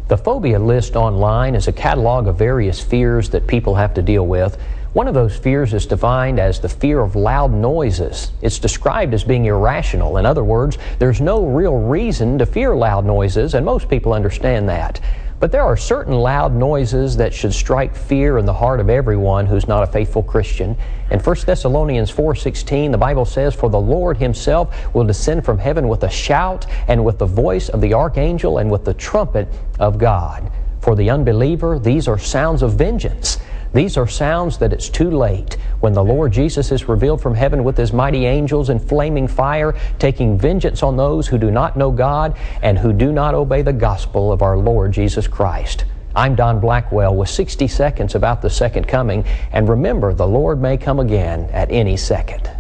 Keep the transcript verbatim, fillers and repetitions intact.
The phobia list online is a catalog of various fears that people have to deal with. One of those fears is defined as the fear of loud noises. It's described as being irrational. In other words, there's no real reason to fear loud noises, and most people understand that. But there are certain loud noises that should strike fear in the heart of everyone who's not a faithful Christian. In First Thessalonians four sixteen, the Bible says, "For the Lord Himself will descend from heaven with a shout, and with the voice of the archangel, and with the trumpet of God." For the unbeliever, these are sounds of vengeance. These are sounds that it's too late when the Lord Jesus is revealed from heaven with His mighty angels in flaming fire, taking vengeance on those who do not know God and who do not obey the gospel of our Lord Jesus Christ. I'm Don Blackwell with sixty seconds about the second coming, and remember, the Lord may come again at any second.